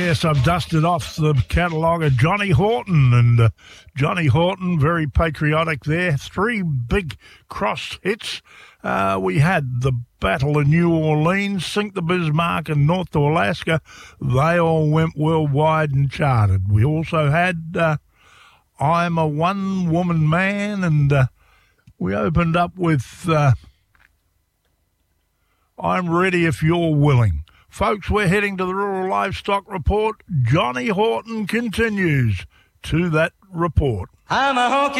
Yes, I've dusted off the catalogue of Johnny Horton, and Johnny Horton, very patriotic there. 3 big cross hits. We had the Battle of New Orleans, Sink the Bismarck, and North to Alaska. They all went worldwide and charted. We also had I'm a One-Woman Man, and we opened up with I'm Ready If You're Willing. Folks, we're heading to the Rural Livestock Report. Johnny Horton continues to that report. I'm a honky